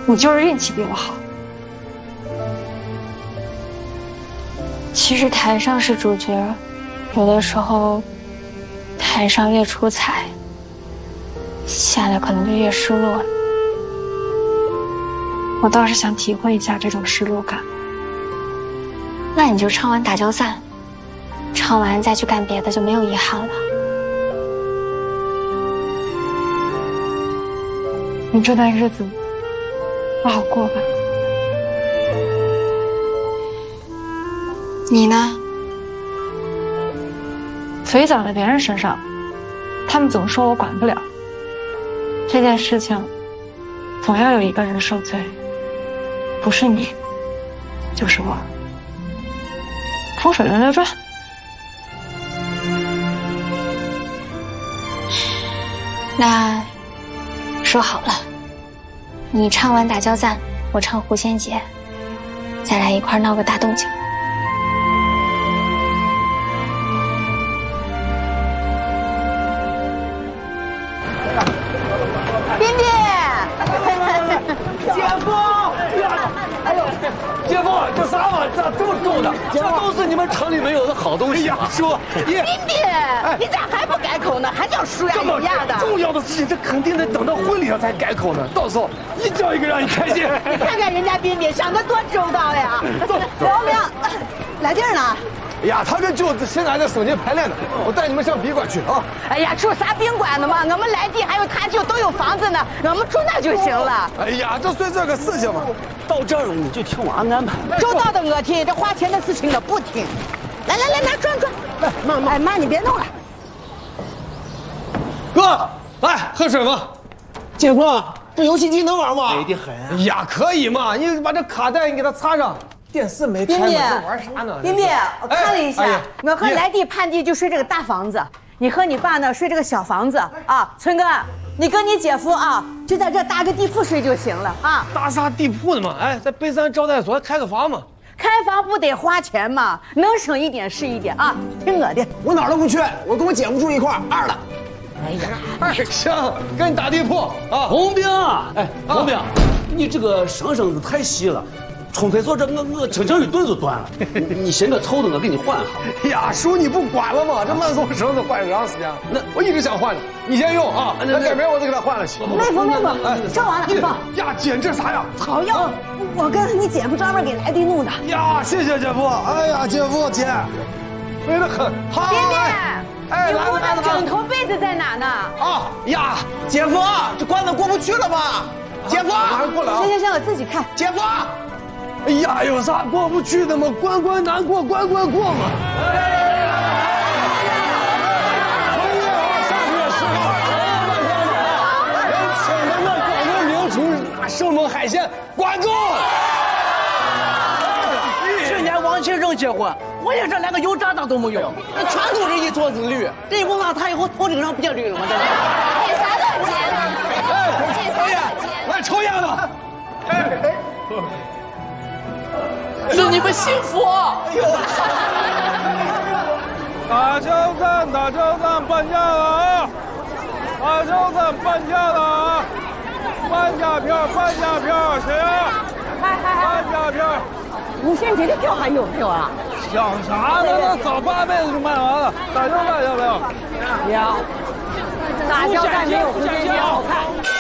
你就是运气比我好。其实台上是主角，有的时候台上越出彩，下来可能就越失落了。我倒是想体会一下这种失落感。那你就唱完打交赞，唱完再去干别的，就没有遗憾了。你这段日子不好过吧？你呢？嘴长在别人身上，他们总说我管不了。这件事情，总要有一个人受罪，不是你，就是我。风水轮流转。那说好了，你唱完打交赞，我唱狐仙节，再来一块闹个大动静。 彬彬， 姐夫，哎呦，姐夫，这啥嘛？咋这么重的？这都是你们城里没有的好东西啊！叔， 彬彬，你咋还不改口呢？还叫叔呀有样的？ 重要的事情，这肯定得等到婚礼上才改口呢。到时候一叫一个让你开心。 你看看人家彬彬想得多周到呀！ 走， 刘明，来地儿呢？ 哎呀，他这就现在还在省街排练呢，我带你们上宾馆去啊！ 哎呀，住啥宾馆呢嘛？我们来地还有他舅都有房子呢，我们住那就行了。 哎呀，这算这个事情嘛，到这儿了你就听我安排。 周到的我听，这花钱的事情我不听。来，拿转， 来慢， 哎妈，你别弄了。 哥，来喝水吧。 姐夫，这游戏机能玩吗？ 美得很。哎呀，可以嘛，你把这卡带你给它插上。电视没开吗？这玩啥呢？ 彬彬，我看了一下，我和来地盼地就睡这个大房子，你和你爸呢睡这个小房子啊。春哥，你跟你姐夫啊就在这搭个地铺睡就行了啊。 搭啥地铺呢嘛？哎，在北山招待所开个房嘛。 开房不得花钱吗？能省一点是一点啊，听我的。 我哪儿都不去，我跟我姐夫住一块儿，二了。 哎呀， 行，跟你打地铺啊。 红兵啊，哎，红兵，你这个生身子太细了。冲推所这我轻轻一顿就断了，你先个凑的我给你换一下。 哎呀，叔你不管了吗？这慢送绳子换多长时间？那我一直想换的，你先用啊，那改明我再给他换了去。 妹夫，烧完了，放。 呀，姐这啥呀？ 好药，我跟你姐夫专门给来地弄的。 呀，谢谢姐夫。哎呀，姐夫姐，美得很。好， 彬彬， 哎， 你屋的枕头被子在哪呢？ 啊呀，姐夫，这关子过不去了吧？姐夫， 马上过来啊！ 行，我自己看。 姐夫。 哎呀，有啥过不去的吗？关关难过关关过嘛。生猛海鲜，关注！ 去年王庆正结婚，我也是连个油炸档都没有，那全都是一撮子驴。这一问上他以后头顶上别驴了吗？这是。 这啥都结了？ 抽烟，来抽烟了。 祝你们幸福！哎呦！ 打交赞半价了啊！打交赞半价了啊！半价票，谁呀？半价票。 无限节的票还有没有啊？ 想啥呢？那早8辈子就卖完了。打交赞要不要？ 要。打交赞没有无限节好看。